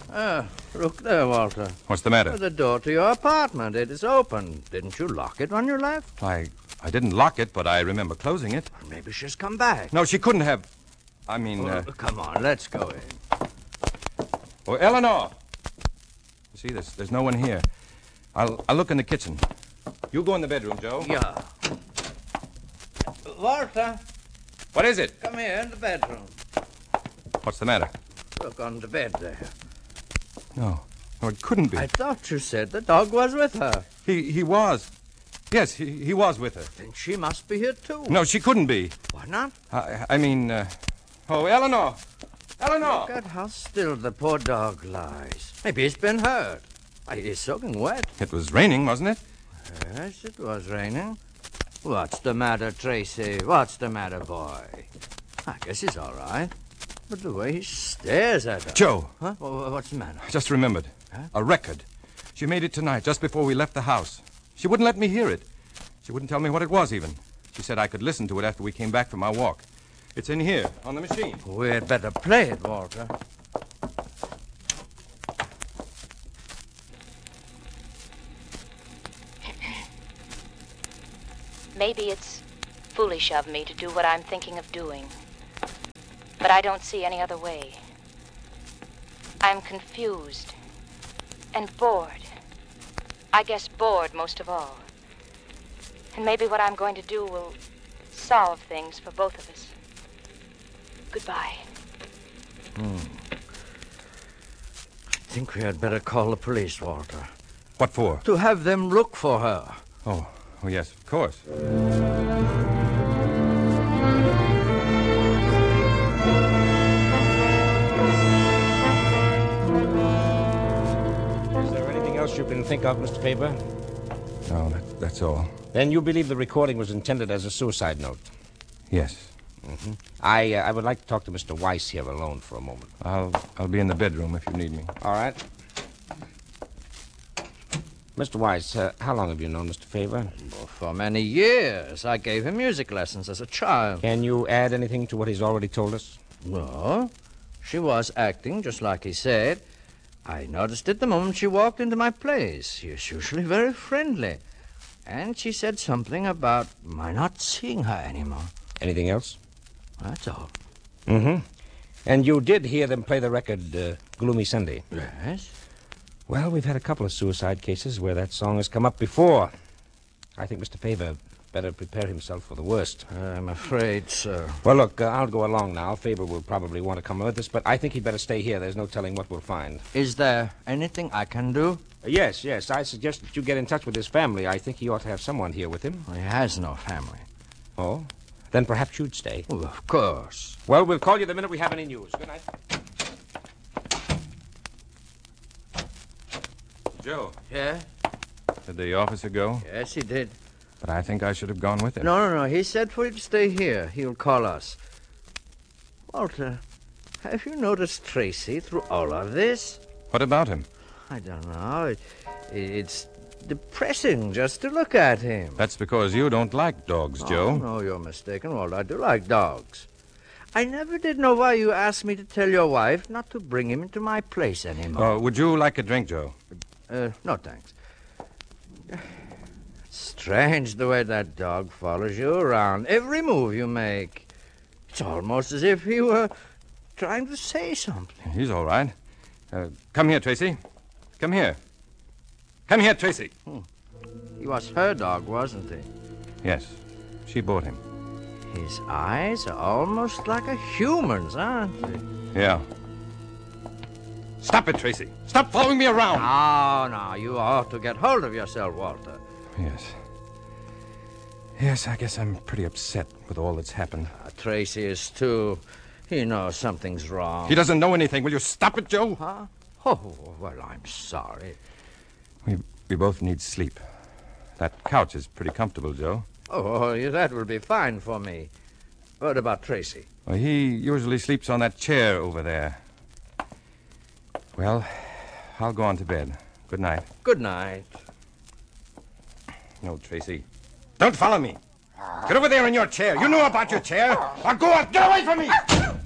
Look there, Walter. What's the matter? The door to your apartment. It is open. Didn't you lock it when you left? I didn't lock it, but I remember closing it. Maybe she's come back. No, she couldn't have. I mean... Come on, let's go in. Oh, Eleanor! See, there's no one here. I'll look in the kitchen. You go in the bedroom, Joe. Yeah. Walter, What is it? come here in the bedroom. What's the matter? Look on the bed there. No, it couldn't be. I thought you said the dog was with her. He was. Yes, he was with her. Then she must be here, too. No, she couldn't be. Why not? I mean... Oh, Eleanor! Eleanor! Look at how still the poor dog lies. Maybe he's been hurt. He's soaking wet. It was raining, wasn't it? Yes, it was raining. What's the matter, Tracy? What's the matter, boy? I guess he's all right. But the way he stares at her... Joe! Huh? What's the matter? I just remembered. Huh? A record. She made it tonight, just before we left the house. She wouldn't let me hear it. She wouldn't tell me what it was, even. She said I could listen to it after we came back from our walk. It's in here, on the machine. We'd better play it, Walter. Maybe it's foolish of me to do what I'm thinking of doing. But I don't see any other way. I'm confused and bored. I guess bored most of all. And maybe what I'm going to do will solve things for both of us. Goodbye. I think we had better call the police, Walter. What for? To have them look for her. Oh, yes, of course. Is there anything else you can think of, Mr. Faber? No, that's all. Then you believe the recording was intended as a suicide note? Yes. Mm-hmm. I would like to talk to Mr. Weiss here alone for a moment. I'll be in the bedroom if you need me. All right. Mr. Weiss, how long have you known Mr. Faber? Well, for many years. I gave him music lessons as a child. Can you add anything to what he's already told us? No. She was acting just like he said. I noticed it the moment she walked into my place. She is usually very friendly. And she said something about my not seeing her anymore. Anything else? That's all. Mm-hmm. And you did hear them play the record, Gloomy Sunday? Yes. Well, we've had a couple of suicide cases where that song has come up before. I think Mr. Faber better prepare himself for the worst. I'm afraid so. Well, look, I'll go along now. Faber will probably want to come with us, but I think he'd better stay here. There's no telling what we'll find. Is there anything I can do? Yes. I suggest that you get in touch with his family. I think he ought to have someone here with him. He has no family. Oh? Then perhaps you'd stay. Oh, of course. Well, we'll call you the minute we have any news. Good night. Joe, Yeah? did the officer go? Yes, he did. But I think I should have gone with him. No. He said for you to stay here. He'll call us. Walter, have you noticed Tracy through all of this? What about him? I don't know. It's depressing just to look at him. That's because you don't like dogs, Joe. Oh, no, you're mistaken, Walter. I do like dogs. I never did know why you asked me to tell your wife not to bring him into my place anymore. Would you like a drink, Joe? No, thanks. Strange the way that dog follows you around. Every move you make. It's almost as if he were trying to say something. He's all right. Come here, Tracy. Come here. Come here, Tracy. He was her dog, wasn't he? Yes. She bought him. His eyes are almost like a human's, aren't they? Yeah. Stop it, Tracy. Stop following me around. No. You ought to get hold of yourself, Walter. Yes, I guess I'm pretty upset with all that's happened. Tracy is too. He knows something's wrong. He doesn't know anything. Will you stop it, Joe? Huh? Oh, well, I'm sorry. We both need sleep. That couch is pretty comfortable, Joe. Oh, that will be fine for me. What about Tracy? Well, he usually sleeps on that chair over there. Well, I'll go on to bed. Good night. Good night. No, Tracy. Don't follow me. Get over there in your chair. You know about your chair. Now go on. Get away from me.